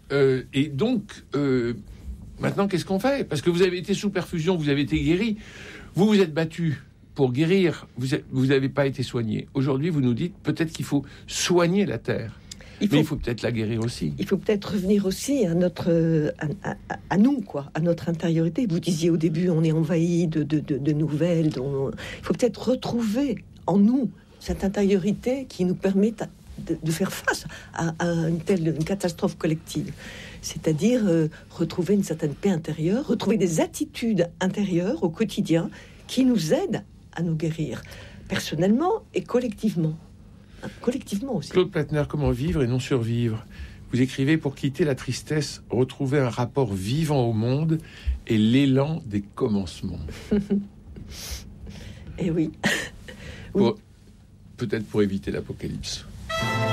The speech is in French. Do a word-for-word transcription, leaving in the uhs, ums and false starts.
Euh, et donc, euh, maintenant, qu'est-ce qu'on fait ? Parce que vous avez été sous perfusion, vous avez été guéri. Vous vous êtes battu pour guérir. Vous n'avez pas été soigné. Aujourd'hui, vous nous dites peut-être qu'il faut soigner la terre. Il faut, Mais il faut peut-être la guérir aussi. Il faut peut-être revenir aussi à notre, à, à, à nous, quoi, à notre intériorité. Vous disiez au début, on est envahi de, de, de, de nouvelles. Dont... Il faut peut-être retrouver en nous cette intériorité qui nous permet de, de faire face à, à une telle une catastrophe collective. C'est-à-dire euh, retrouver une certaine paix intérieure, retrouver des attitudes intérieures au quotidien qui nous aident à nous guérir, personnellement et collectivement. Collectivement aussi. Claude Plattner, comment vivre et non survivre ? Vous écrivez: pour quitter la tristesse, retrouver un rapport vivant au monde et l'élan des commencements. Et oui. Pour, oui. Peut-être pour éviter l'apocalypse.